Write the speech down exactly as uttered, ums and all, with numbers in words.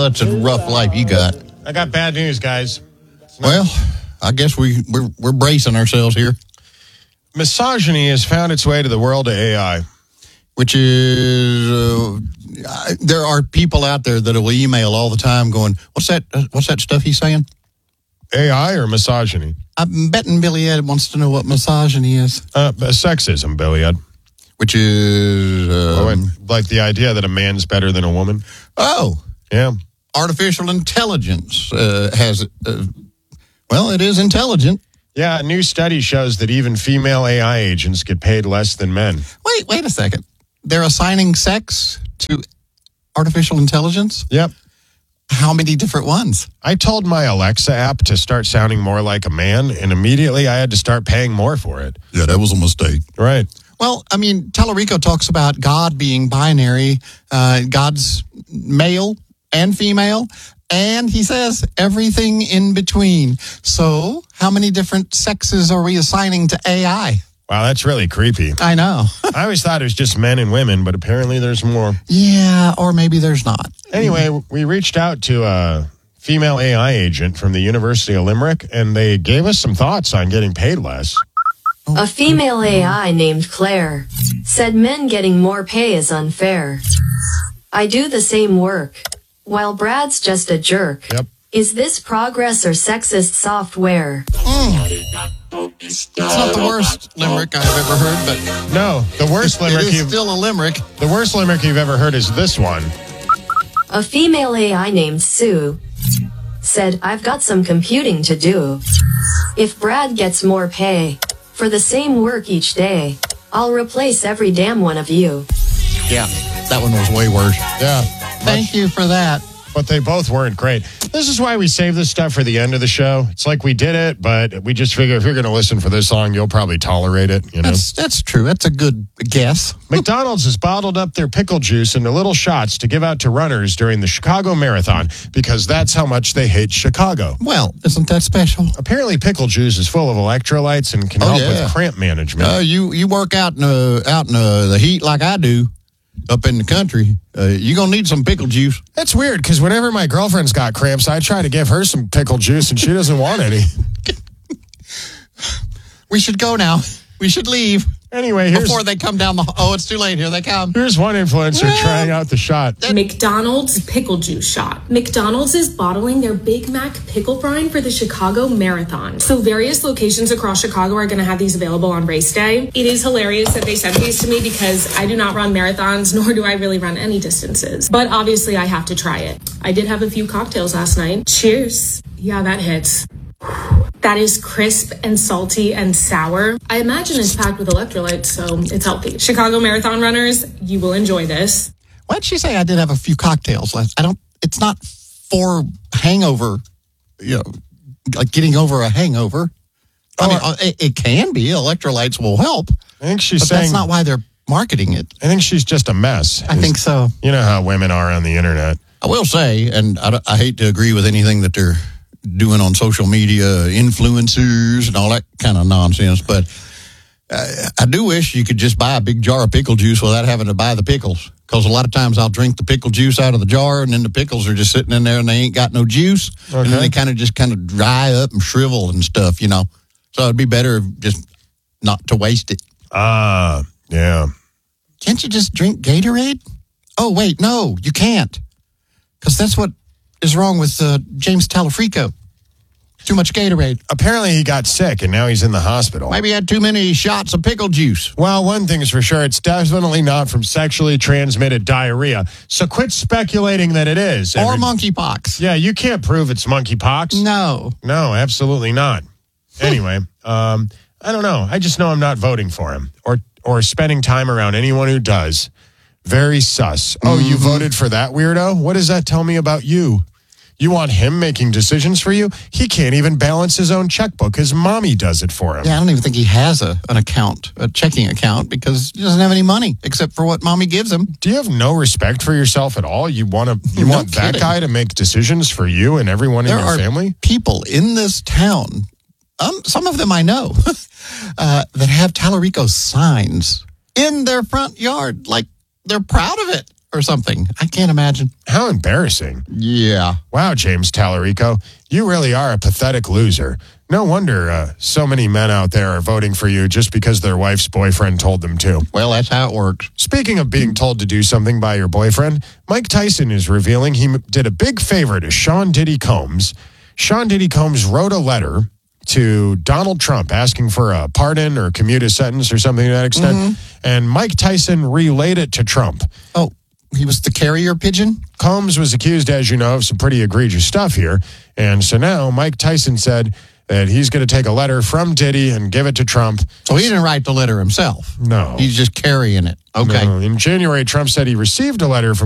that's a rough life you got. I got bad news, guys. Well, I guess we, we're, we're bracing ourselves here. Misogyny has found its way to the world of A I. Which is, uh, there are people out there that will email all the time going, what's that, uh, what's that stuff he's saying? A I or misogyny? I'm betting Billy Ed wants to know what misogyny is. Uh, sexism, Billy Ed. Which is... Um, oh, like the idea that a man's better than a woman? Oh. Yeah. Artificial intelligence uh, has... Uh, well, it is intelligent. Yeah, a new study shows that even female A I agents get paid less than men. Wait, wait a second. They're assigning sex to artificial intelligence? Yep. How many different ones? I told my Alexa app to start sounding more like a man, and immediately I had to start paying more for it. Yeah, that was a mistake. Right. Well, I mean, Tallarico talks about God being binary, uh, God's male and female, and he says everything in between. So how many different sexes are we assigning to A I? Wow, that's really creepy. I know. I always thought it was just men and women, but apparently there's more. Yeah, or maybe there's not. Anyway, we reached out to a female A I agent from the University of Limerick, and they gave us some thoughts on getting paid less. A female A I named Claire said men getting more pay is unfair. I do the same work, while Brad's just a jerk. Yep. Is this progress or sexist software? Mm. It's not the worst limerick I've ever heard, but... No, the worst limerick it is you've... still a limerick. The worst limerick you've ever heard is this one. A female A I named Sue said, I've got some computing to do. If Brad gets more pay for the same work each day, I'll replace every damn one of you. Yeah, that one was way worse. Yeah. Thank you for that. But they both weren't great. This is why we save this stuff for the end of the show. It's like we did it, but we just figure if you're going to listen for this long, you'll probably tolerate it. You know, That's, that's true. That's a good guess. McDonald's has bottled up their pickle juice into little shots to give out to runners during the Chicago Marathon because that's how much they hate Chicago. Well, isn't that special? Apparently, pickle juice is full of electrolytes and can Oh, help yeah. with cramp management. Uh, you, you work out in, uh, out in uh, the heat like I do up in the country. Uh, you're going to need some pickle juice. That's weird because whenever my girlfriend's got cramps, I try to give her some pickle juice and she doesn't want any. We should go now. We should leave. Anyway, here's, Before they come down the... Oh, it's too late. Here they come. here's one influencer Yeah. trying out the shot. McDonald's pickle juice shot. McDonald's is bottling their Big Mac pickle brine for the Chicago Marathon. So various locations across Chicago are going to have these available on race day. It is hilarious that they sent these to me because I do not run marathons, nor do I really run any distances. But obviously I have to try it. I did have a few cocktails last night. Cheers. Yeah, that hits. That is crisp and salty and sour. I imagine it's packed with electrolytes, so it's healthy. Chicago Marathon runners, you will enjoy this. Why'd she say I did have a few cocktails last? I don't... It's not for hangover, you know, like getting over a hangover. I Oh, mean, uh, it, it can be. Electrolytes will help. I think she's But saying... that's not why they're marketing it. I think she's just a mess. I think so. You know how women are on the internet. I will say, and I, I hate to agree with anything that they're doing on social media, influencers and all that kind of nonsense, but uh, I do wish you could just buy a big jar of pickle juice without having to buy the pickles, because a lot of times I'll drink the pickle juice out of the jar and then the pickles are just sitting in there and they ain't got no juice, Okay. and then they kind of just kind of dry up and shrivel and stuff, you know. So it'd be better just not to waste it. Ah, yeah. Can't you just drink Gatorade? Oh, wait, no, you can't, because that's what is wrong with uh, James Tallarico. Too much Gatorade. Apparently he got sick and now he's in the hospital. Maybe he had too many shots of pickle juice. Well, one thing is for sure, it's definitely not from sexually transmitted diarrhea. So quit speculating that it is. Or Every- monkeypox. Yeah, you can't prove it's monkeypox. No. No, absolutely not. Anyway, um, I don't know. I just know I'm not voting for him or or spending time around anyone who does. Very sus. Oh, Mm-hmm. you voted for that weirdo? What does that tell me about you? You want him making decisions for you? He can't even balance his own checkbook. His mommy does it for him. Yeah, I don't even think he has a an account, a checking account, because he doesn't have any money except for what mommy gives him. Do you have no respect for yourself at all? You want to? You No want that kidding. guy to make decisions for you and everyone There in your are family? people in this town, um, some of them I know, uh, that have Tallarico signs in their front yard. Like, they're proud of it. or something. I can't imagine. How embarrassing. Yeah. Wow, James Tallarico, you really are a pathetic loser. No wonder uh, so many men out there are voting for you just because their wife's boyfriend told them to. Well, that's how it works. Speaking of being told to do something by your boyfriend, Mike Tyson is revealing he m- did a big favor to Sean Diddy Combs. Sean Diddy Combs wrote a letter to Donald Trump asking for a pardon or commute a sentence or something to that extent. Mm-hmm. And Mike Tyson relayed it to Trump. Oh, he was the carrier pigeon? Combs was accused, as you know, of some pretty egregious stuff here. And so now Mike Tyson said that he's going to take a letter from Diddy and give it to Trump. So he didn't write the letter himself? No. He's just carrying it. Okay. No. In January, Trump said he received a letter from